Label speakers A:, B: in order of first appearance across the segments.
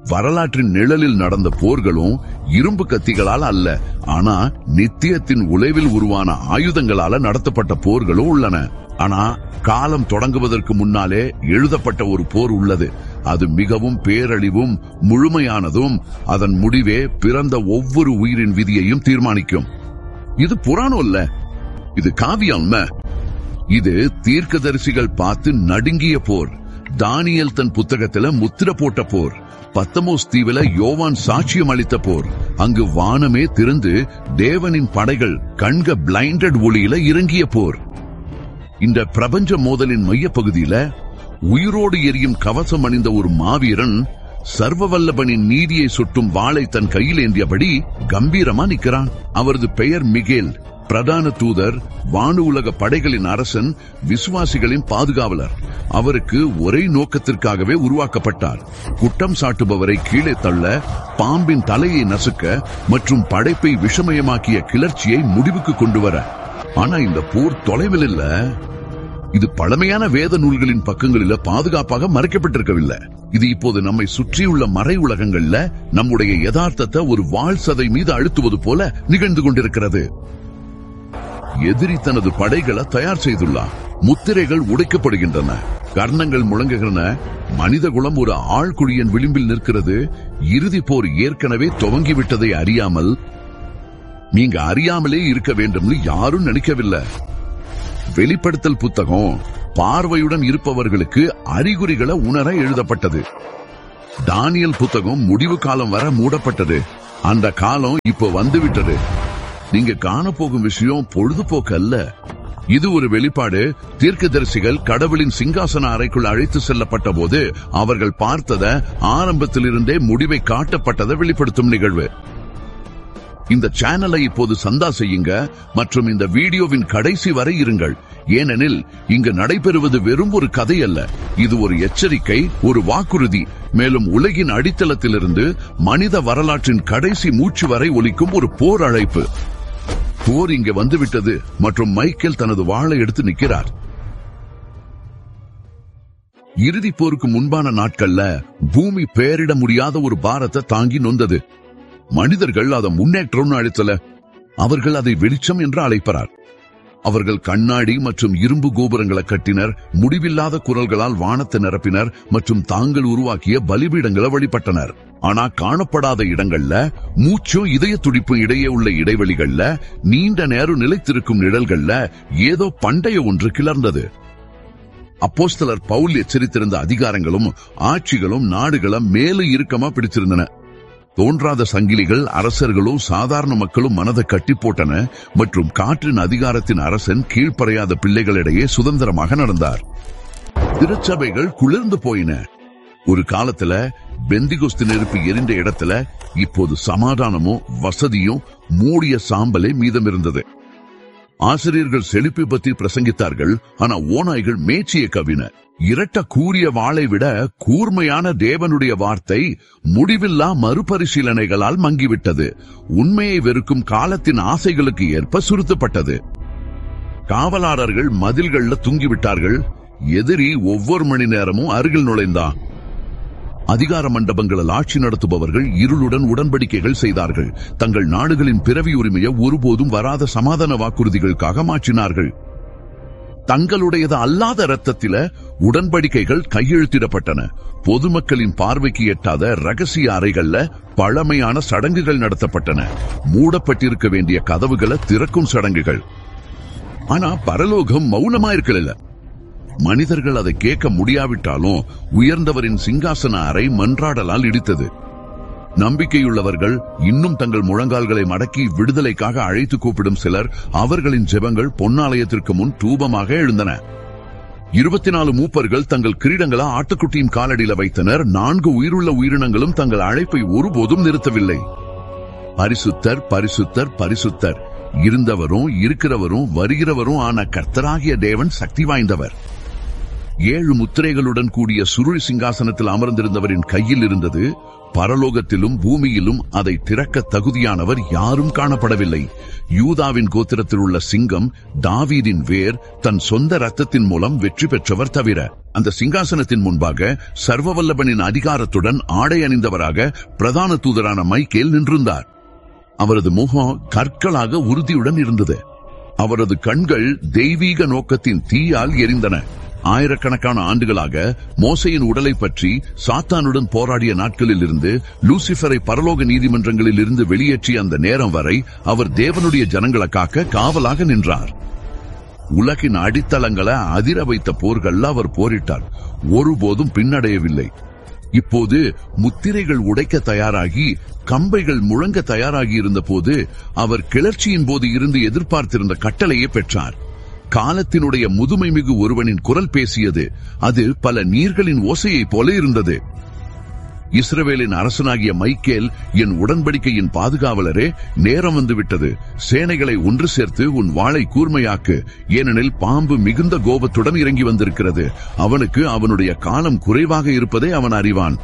A: வரலாற்றின் நிழலில் நடந்த போர்களும் இரும்பு கத்திகளால் அல்ல, ஆனா நித்தியத்தின் உழைவில் உருவான ஆயுதங்களால நடத்தப்பட்ட போர்களும் உள்ளன. ஆனா காலம் தொடங்குவதற்கு முன்னாலே எழுதப்பட்ட ஒரு போர் உள்ளது. அது மிகவும் பேரழிவும் முழுமையானதும். அதன் முடிவே பிறந்த ஒவ்வொரு உயிரின் விதியையும் தீர்மானிக்கும். இது புராணம் இல்ல, இது காவியம். இது தீர்க்கதரிசிகள் பார்த்து நடுங்கிய போர். தானியேல் தன் புத்தகத்துல முத்திர போட்ட போர். பத்தமோஸ் தீவில யோவான் சாட்சியம் அளித்த போர். அங்கு வானமே திறந்து தேவனின் படைகள் கண்க பிளைண்டட் ஒளியில இறங்கிய போர். இந்த பிரபஞ்ச மோதலின் மையப்பகுதியில உயிரோடு எரியும் கவசம் அணிந்த ஒரு மாவீரன் சர்வவல்லபனின் நீதியை சுட்டும் வாளை தன் கையில் ஏந்தியபடி கம்பீரமா நிற்கிறான். அவரது பெயர் மிகேல். பிரதான தூதர், வானு உலக படைகளின் அரசன், விசுவாசிகளின் பாதுகாவலர். அவருக்கு ஒரே நோக்கத்திற்காகவே உருவாக்கப்பட்டார்: குற்றம் சாட்டுபவரை கீழே தள்ள, பாம்பின் தலையை நசுக்க மற்றும் படைப்பை விஷமயமாக்கிய கிளர்ச்சியை முடிவுக்கு கொண்டு வர. ஆனா இந்த போர் தொலைவில் இல்ல. இது பழமையான வேத நூல்களின் பக்கங்களில பாதுகாப்பாக மறைக்கப்பட்டிருக்கவில்லை. இது இப்போது நம்மை சுற்றியுள்ள மறை உலகங்கள்ல நம்முடைய யதார்த்தத்தை ஒரு வாள் சதை மீது அழுத்துவது போல நிகழ்ந்து கொண்டிருக்கிறது. எதிரி தனது படைகளை தயார் செய்துள்ளார். முத்திரைகள் உடைக்கப்படுகின்றன, கர்ணங்கள் முழங்குகின்றன. மனித குலம் ஒரு ஆழ்குழியின் விளிம்பில் நிற்கிறது. இறுதி போர் ஏற்கனவே துவங்கிவிட்டதை அறியாமல் நீங்க அறியாமலே இருக்க வேண்டும் யாரும் நினைக்கவில்லை. வெளிப்படுத்தல் புத்தகம் பார்வையுடன் இருப்பவர்களுக்கு அறிகுறிகளை உணர எழுதப்பட்டது. தானியேல் புத்தகம் முடிவு காலம் வர மூடப்பட்டது. அந்த காலம் இப்போ வந்துவிட்டது. நீங்க காணப்போகும் விஷயம் பொழுதுபோக்கு அல்ல, இது ஒரு வெளிப்பாடு. தீர்க்கதரிசிகள் கடவுளின் சிங்காசன அறைக்குள் அழைத்து செல்லப்பட்ட போது அவர்கள் பார்த்தத ஆரம்பத்திலிருந்தே முடிவை காட்டப்பட்டதை வெளிப்படுத்தும் நிகழ்வு. இந்த சேனலை இப்போது சந்தா செய்யுங்க மற்றும் இந்த வீடியோவின் கடைசி வரை இருங்கள். ஏனெனில் இங்கு நடைபெறுவது வெறும் ஒரு கதை அல்ல, இது ஒரு எச்சரிக்கை, ஒரு வாக்குறுதி, மேலும் உலகின் அடித்தளத்திலிருந்து மனித வரலாற்றின் கடைசி மூச்சு வரை ஒலிக்கும் ஒரு போர் அழைப்பு. போர் இங்கே வந்துவிட்டது மற்றும் மைக்கேல் தனது வாளை எடுத்து நிற்கிறார். இறுதி போருக்கு முன்பான நாட்கள்ல பூமி பெயரிட முடியாத ஒரு பாரத்தை தாங்கி நொந்தது. மனிதர்கள் அதை முன்னேற்றம் அழைத்தல, அவர்கள் அதை வெளிச்சம் என்று அழைப்பறார். அவர்கள் கண்ணாடி மற்றும் இரும்பு கோபுரங்களை கட்டினர், முடிவில்லாத குரல்களால் வானத்தை நிரப்பினர் மற்றும் தாங்கள் உருவாக்கிய பலிபீடங்களை வழிபட்டனர். ஆனா காணப்படாத இடங்கள்ல, மூச்சும் இதய துடிப்பும் இடையே உள்ள இடைவெளிகள்ல, நீண்ட நேரம் நிலைத்திருக்கும் நிழல்கள்ல ஏதோ பண்டைய ஒன்று கிளர்ந்தது. அப்போஸ்தலர் பவுல் எச்சரித்திருந்த அதிகாரங்களும் ஆட்சிகளும் நாடுகளும் மேலும் இறுக்கமா பிடிச்சிருந்தன. தோன்றாத சங்கிலிகள் அரசர்களும் சாதாரண மக்களும் மனதை கட்டி போட்டன மற்றும் காற்றின் அதிகாரத்தின் அரசன் கீழ்ப்பறையாத பிள்ளைகளிடையே சுதந்திரமாக நடந்தார். திருச்சபைகள் குளிர்ந்து போயின. ஒரு காலத்துல பெந்திகோஸ்து நெருப்பு எரிந்த இடத்துல இப்போது சமாதானமும் வசதியும் மூடிய சாம்பலே மீதம் இருந்தது. ஆசிரியர்கள் செழிப்பை பற்றி பிரசங்கித்தார்கள், ஆனா ஓநாய்கள் மேய்ச்சியை கவின. இரட்ட கூறிய வாளை விட கூர்மையான தேவனுடைய வார்த்தை முடிவில்லா மறுபரிசீலனைகளால் மங்கிவிட்டது. உண்மையை வெறுக்கும் காலத்தின் ஆசைகளுக்கு ஏற்ப சுருத்தப்பட்டது. காவலாளர்கள் மதில்கள்ல தூங்கிவிட்டார்கள். எதிரி ஒவ்வொரு மணி நேரமும் அருகில் நுழைந்தான். அதிகார மண்டபங்களில் ஆட்சி நடத்துபவர்கள் இருளுடன் உடன்படிக்கைகள் செய்தார்கள். தங்கள் நாடுகளின் பிறவி உரிமையை ஒருபோதும் வராத சமாதான வாக்குறுதிகளுக்காக மாற்றினார்கள். தங்களுடையது அல்லாத இரத்தத்தில உடன்படிக்கைகள் கையெழுத்திடப்பட்டன. பொதுமக்களின் பார்வைக்கு எட்டாத ரகசிய அறைகள்ல பழமையான சடங்குகள் நடத்தப்பட்டன. மூடப்பட்டிருக்க வேண்டிய கதவுகளை திறக்கும் சடங்குகள். ஆனா பரலோகம் மௌனமாயிருக்கல. மனிதர்கள் அதை கேட்க முடியாவிட்டாலும் உயர்ந்தவரின் சிங்காசன அறை மன்றாடலால் இடித்தது. நம்பிக்கையுள்ளவர்கள் இன்னும் தங்கள் முழங்கால்களை மடக்கி விடுதலைக்காக அழைத்து கூப்பிடும் சிலர், அவர்களின் ஜெபங்கள் பொன்னாலயத்திற்கு முன் தூபமாக எழுந்தன. 24 மூப்பர்கள் தங்கள் கிரீடங்களை ஆட்டுக்குட்டியின் காலடியில வைத்தனர். 4 உயிருள்ள உயிரினங்களும் தங்கள் அழைப்பை ஒருபோதும் நிறுத்தவில்லை. பரிசுத்தர், பரிசுத்தர், பரிசுத்தர், இருந்தவரும் இருக்கிறவரும் வருகிறவரும் ஆன கர்த்தராகிய தேவன் சக்தி வாய்ந்தவர். 7 முத்திரைகளுடன் கூடிய சுருள் சிங்காசனத்தில் அமர்ந்திருந்தவரின் கையில் இருந்தது. பரலோகத்திலும் பூமியிலும் அதை திறக்க தகுதியானவர் யாரும் காணப்படவில்லை. யூதாவின் கோத்திரத்தில் உள்ள சிங்கம், தாவீதின் வேர், தன் சொந்த ரத்தத்தின் மூலம் வெற்றி பெற்றவர் தவிர. அந்த சிங்காசனத்தின் முன்பாக சர்வவல்லபனின் அதிகாரத்துடன் ஆடை அணிந்தவராக பிரதான தூதரான மைக்கேல் நின்றிருந்தார். அவரது முகம் கற்களாக உறுதியுடன் இருந்தது. அவரது கண்கள் தெய்வீக நோக்கத்தின் தீயால் எரிந்தன. ஆயிரக்கணக்கான ஆண்டுகளாக மோசையின் உடலை பற்றி சாத்தானுடன் போராடிய நாட்களில் இருந்து லூசிபரை பரலோக நீதிமன்றங்களில் இருந்து வெளியேற்றிய அந்த நேரம் வரை அவர் தேவனுடைய ஜனங்களை காக்க காவலாக நின்றார். உலகின் அடித்தளங்களை அதிர வைத்த போர்கள் அவர் போரிட்டார். ஒருபோதும் பின்னடையவில்லை. இப்போது முத்திரைகள் உடைக்க தயாராகி கம்பைகள் முழங்க தயாராகி இருந்த போது அவர் கிளர்ச்சியின் போது இருந்து எதிர்பார்த்திருந்த கட்டளையை பெற்றார். காலத்தினுடைய முதுமை மிகு ஒருவனின் குரல் பேசியது. அது பல நீர்களின் ஓசையைப் போல இருந்தது. இஸ்ரவேலின் அரசனாகிய மைக்கேல், என் உடன்படிக்கையின் பாதுகாவலரே, நேரம் வந்துவிட்டது. சேனைகளை ஒன்று சேர்த்து உன் வாளை கூர்மையாக்கு. ஏனெனில் பாம்பு மிகுந்த கோபத்துடன் இறங்கி வந்திருக்கிறது. அவனுக்கு அவனுடைய காலம் குறைவாக இருப்பதை அவன் அறிவான்.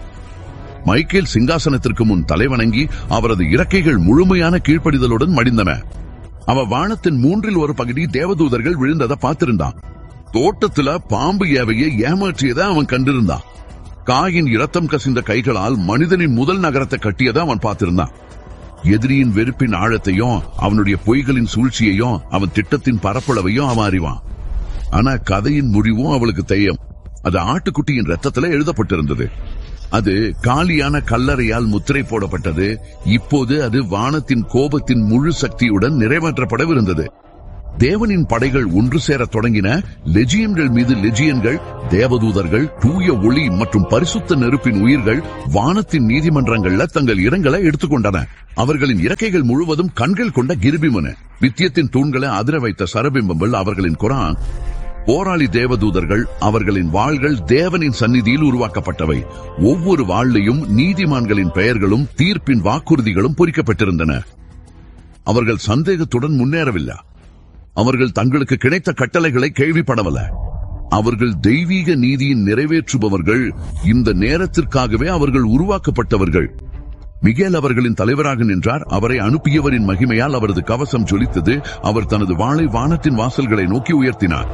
A: மைக்கேல் சிங்காசனத்திற்கு முன் தலைவணங்கி அவரது இறக்கைகள் முழுமையான கீழ்ப்படிதலுடன் மடிந்தன. அவ வானத்தின் 1/3 பகுதி தேவதூதர்கள் விழுந்ததை பார்த்திருந்தான். தோட்டத்துல பாம்பு ஏவையை ஏமாற்றியதை அவன் கண்டிருந்தான். காயின் இரத்தம் கசிந்த கைகளால் மனிதனின் முதல் நகரத்தை கட்டியதை அவன் பார்த்திருந்தான். எதிரியின் வெறுப்பின் ஆழத்தையும் அவனுடைய பொய்களின் சூழ்ச்சியையும் அவன் திட்டத்தின் பரப்பளவையும் அவன் அறிவான். ஆனா கதையின் முடிவும் அவளுக்கு தெரியும். அது ஆட்டுக்குட்டியின் ரத்தத்துல எழுதப்பட்டிருந்தது. அது காலியான கல்லறையால் முத்திரை போடப்பட்டது. இப்போது அது வானத்தின் கோபத்தின் முழு சக்தியுடன் நிறைவேற்றப்படவிருந்தது. தேவனின் படைகள் ஒன்று சேர தொடங்கின. லெஜியன்கள் மீது லெஜியன்கள், தேவதூதர்கள், தூய ஒளி மற்றும் பரிசுத்த நெருப்பின் உயிர்கள் வானத்தின் நீதிமன்றங்கள்ல தங்கள் இடங்களை எடுத்துக்கொண்டன. அவர்களின் இறக்கைகள் முழுவதும் கண்கள் கொண்ட கிருபிமன. வித்தியத்தின் தூண்களை அதிர வைத்த சரபிம்பங்கள் அவர்களின் குரான். போராளி தேவதூதர்கள், அவர்களின் வாள்கள் தேவனின் சந்நிதியில் உருவாக்கப்பட்டவை. ஒவ்வொரு வாள்லையும் நீதிமான்களின் பெயர்களும் தீர்ப்பின் வாக்குறுதிகளும் பொறிக்கப்பட்டிருந்தன. அவர்கள் சந்தேகத்துடன் முன்னேறவில்லை. அவர்கள் தங்களுக்கு கிடைத்த கட்டளைகளை கேள்விப்படவில்லை. அவர்கள் தெய்வீக நீதியின் நிறைவேற்றுபவர்கள். இந்த நேரத்திற்காகவே அவர்கள் உருவாக்கப்பட்டவர்கள். மிகேல் அவர்களின் தலைவராக நின்றார். அவரை அனுப்பியவரின் மகிமையால் அவரது கவசம் ஜொலித்தது. அவர் தனது வாளை வானத்தின் வாசல்களை நோக்கி உயர்த்தினார்.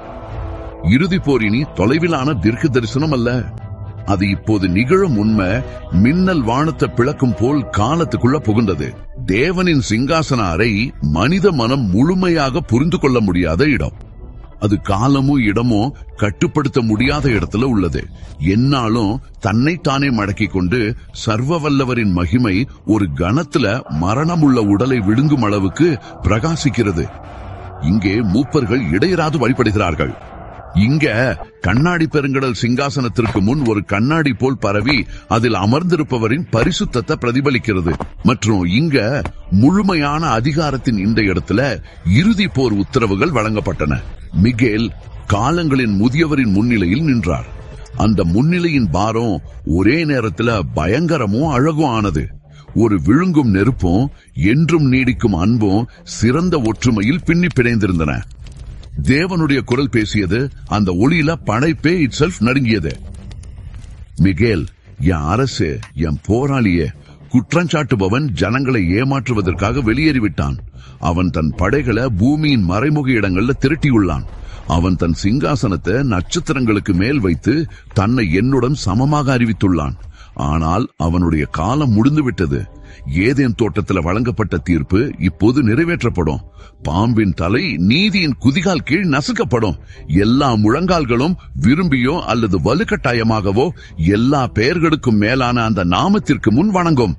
A: இறுதி போர் இனி தொலைவிலான தீர்க்க தரிசனம் அல்ல. அது இப்போது நிகழும் உண்மை. மின்னல் வானத்தை பிளக்கும் போல் காலத்துக்குள்ள புகுந்தது. தேவனின் சிங்காசன அறை மனித மனம் முழுமையாக புரிந்து கொள்ள முடியாத இடம். அது காலமும் இடமும் கட்டுப்படுத்த முடியாத இடத்துல உள்ளது. என்னாலும் தன்னைத்தானே மடக்கிக் கொண்டு சர்வ வல்லவரின் மகிமை ஒரு கணத்துல மரணமுள்ள உடலை விழுங்கும் அளவுக்கு பிரகாசிக்கிறது. இங்கே மூப்பர்கள் இடையராது வழிபடுகிறார்கள். இங்க கண்ணாடி பெருங்கடல் சிங்காசனத்திற்கு முன் ஒரு கண்ணாடி போல் பரவி அதில் அமர்ந்திருப்பவரின் பரிசுத்தத்தை பிரதிபலிக்கிறது. மற்றும் இங்க முழுமையான அதிகாரத்தின் இந்த இடத்துல இறுதி போர் உத்தரவுகள் வழங்கப்பட்டன. மிகேல் காலங்களின் முதியவரின் முன்னிலையில் நின்றார். அந்த முன்னிலையின் பாரம் ஒரே நேரத்துல பயங்கரமும் அழகும் ஆனது. ஒரு விழுங்கும் நெருப்பும் என்றும் நீடிக்கும் அன்பும் சிறந்த ஒற்றுமையில் பின்னி பிணைந்திருந்தன. தேவனுடைய குரல் பேசியது. அந்த ஒளியில படைப்பே இட்செல்ஃப் நடுங்கியது. மிகேல், என் அரசு, என் போராளியே, குற்றஞ்சாட்டுபவன் ஜனங்களை ஏமாற்றுவதற்காக வெளியேறிவிட்டான். அவன் தன் படைகளை பூமியின் மறைமுக இடங்கள்ல திரட்டியுள்ளான். அவன் தன் சிங்காசனத்தை நட்சத்திரங்களுக்கு மேல் வைத்து தன்னை என்னுடன் சமமாக அறிவித்துள்ளான். ஆனால் அவனுடைய காலம் முடிந்துவிட்டது. ஏதேன் தோட்டத்தில் வழங்கப்பட்ட தீர்ப்பு இப்போது நிறைவேற்றப்படும். பாம்பின் தலை நீதியின் குதிகால் கீழ் நசுக்கப்படும். எல்லா முழங்கால்களும் விரும்பியோ அல்லது வலுக்கட்டாயமாகவோ எல்லா பெயர்களுக்கும் மேலான அந்த நாமத்திற்கு முன் வணங்கும்.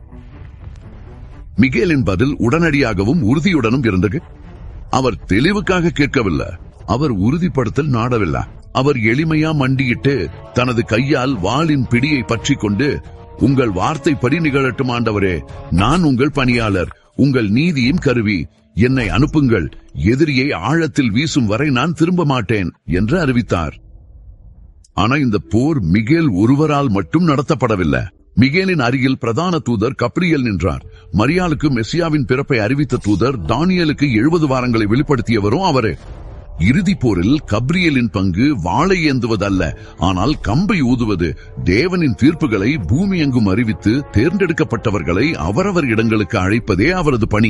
A: மிகேலின் பதில் உடனடியாகவும் உறுதியுடனும் இருந்தது. அவர் தெளிவுக்காக கேட்கவில்லை. அவர் உறுதிப்படுத்தல் நாடவில்லை. அவர் எளிமையா மண்டியிட்டு தனது கையால் வாளின் பிடியை பற்றி கொண்டு, உங்கள் வார்த்தைப்படி நிகழட்டும் ஆண்டவரே. நான் உங்கள் பணியாளர், உங்கள் நீதியின் கருவி. என்னை அனுப்புங்கள். எதிரியை ஆழத்தில் வீசும் வரை நான் திரும்ப மாட்டேன் என்று அறிவித்தார். ஆனா இந்த போர் மிகேல் ஒருவரால் மட்டும் நடத்தப்படவில்லை. மிகேலின் அருகில் பிரதான தூதர் கப்ரியேல் நின்றார். மரியாளுக்கு மெசியாவின் பிறப்பை அறிவித்த தூதர், தானியேலுக்கு 70 வாரங்களை வெளிப்படுத்தியவரும் அவரே. இறுதி போரில் கப்ரியலின் பங்கு வாளை ஏந்துவதல்ல, ஆனால் கம்பை ஊதுவது. தேவனின் தீர்ப்புகளை பூமி எங்கும் அறிவித்து தேர்ந்தெடுக்கப்பட்டவர்களை அவரவர் இடங்களுக்கு அழைப்பதே அவரது பணி.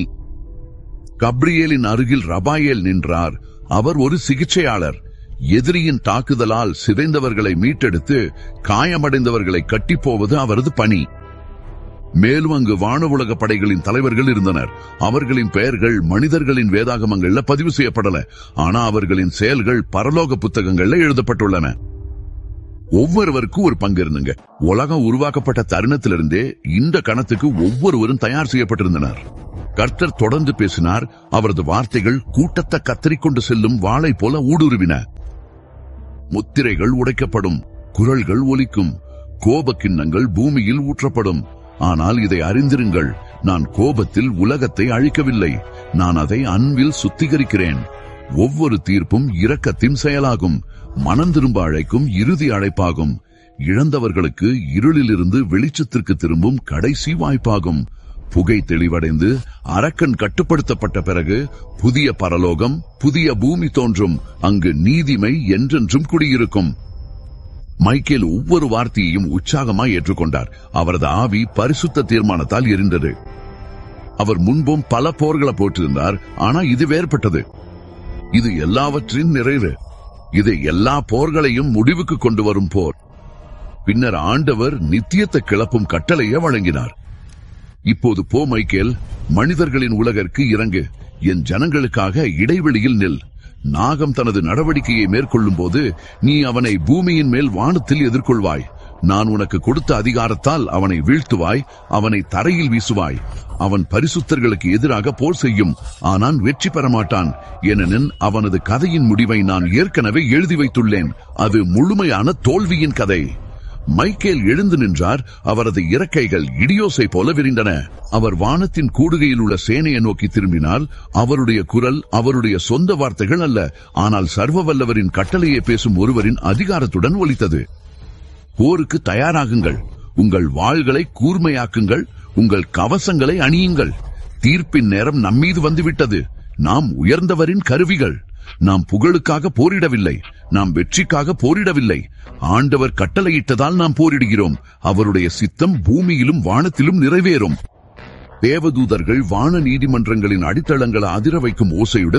A: கப்ரியலின் அருகில் ரபாயேல் நின்றார். அவர் ஒரு சிகிச்சையாளர். எதிரியின் தாக்குதலால் சிதைந்தவர்களை மீட்டெடுத்து காயமடைந்தவர்களை கட்டிப்போவது அவரது பணி. மேலும் அங்கு வான உலக படைகளின் தலைவர்கள் இருந்தனர். அவர்களின் பெயர்கள் மனிதர்களின் வேதாகமங்கள்ல பதிவு செய்யப்படல, ஆனா அவர்களின் செயல்கள் பரலோக புத்தகங்கள்ல எழுதப்பட்டுள்ளன. ஒவ்வொருவருக்கும் ஒரு பங்கு இருந்துங்க. உலகம் உருவாக்கப்பட்ட தருணத்திலிருந்தே இந்த கணத்துக்கு ஒவ்வொருவரும் தயார் செய்யப்பட்டிருந்தனர். கர்த்தர் தொடர்ந்து பேசினார். அவரது வார்த்தைகள் கூட்டத்தை கத்தரிக்கொண்டு செல்லும் வாளை போல ஊடுருவின. முத்திரைகள் உடைக்கப்படும், குரல்கள் ஒலிக்கும், கோப கிண்ணங்கள் பூமியில் ஊற்றப்படும். ஆனால் இதை அறிந்திருங்கள், நான் கோபத்தில் உலகத்தை அழிக்கவில்லை, நான் அதை அன்பில் சுத்திகரிக்கிறேன். ஒவ்வொரு தீர்ப்பும் இரக்கத்தின் செயலாகும், மனம் திரும்ப அழைக்கும் இறுதி அழைப்பாகும். இழந்தவர்களுக்கு இருளிலிருந்து வெளிச்சத்திற்கு திரும்பும் கடைசி வாய்ப்பாகும். புகை தெளிவடைந்து அரக்கன் கட்டுப்படுத்தப்பட்ட பிறகு புதிய பரலோகம், புதிய பூமி தோன்றும். அங்கு நீதிமை என்றென்றும் குடியிருக்கும். மைக்கேல் ஒவ்வொரு வார்த்தையையும் உற்சாகமாய் ஏற்றுக்கொண்டார். அவரது ஆவி பரிசுத்த தீர்மானத்தால் எரிந்தது. அவர் முன்பும் பல போர்களை போட்டிருந்தார், ஆனா இது வேறுபட்டது. இது எல்லாவற்றின் நிறைவு. இது எல்லா போர்களையும் முடிவுக்கு கொண்டு வரும் போர். பின்னர் ஆண்டவர் நித்தியத்தை கிளப்பும் கட்டளையை வழங்கினார். இப்போது போ மைக்கேல், மனிதர்களின் உலகிற்கு இறங்கு, என் ஜனங்களுக்காக இடைவெளியில் நில். நாகம் தனது நடவடிக்கையை மேற்கொள்ளும் போது நீ அவனை பூமியின் மேல் வானத்தில் எதிர்கொள்வாய். நான் உனக்கு கொடுத்த அதிகாரத்தால் அவனை வீழ்த்துவாய், அவனை தரையில் வீசுவாய். அவன் பரிசுத்தர்களுக்கு எதிராக போர் செய்யும், ஆனால் வெற்றி பெற மாட்டான். ஏனெனில் அவனது கதையின் முடிவை நான் ஏற்கனவே எழுதி வைத்துள்ளேன். அது முழுமையான தோல்வியின் கதை. மைக்கேல் எழுந்து நின்றார். அவரது இறக்கைகள் இடியோசை போல விரிந்தன. அவர் வானத்தின் கூடுகையில் உள்ள சேனையை நோக்கி திரும்பினால் அவருடைய குரல் அவருடைய சொந்த வார்த்தைகள் அல்ல, ஆனால் சர்வ வல்லவரின் கட்டளையை பேசும் ஒருவரின் அதிகாரத்துடன் ஒலித்தது. போருக்கு தயாராகுங்கள், உங்கள் வாள்களை கூர்மையாக்குங்கள், உங்கள் கவசங்களை அணியுங்கள். தீர்ப்பின் நேரம் நம்மீது வந்துவிட்டது. நாம் உயர்ந்தவரின் கருவிகள். நாம் புகழுக்காக போரிடவில்லை, நாம் வெற்றிக்காக போரிடவில்லை. ஆண்டவர் கட்டளையிட்டதால் நாம் போரிடுகிறோம். அவருடைய சித்தம் பூமியிலும் வானத்திலும் நிறைவேறும். தேவதூதர்கள் வான நீதிமன்றங்களின் அடித்தளங்களை அதிர வைக்கும் ஓசையுடன்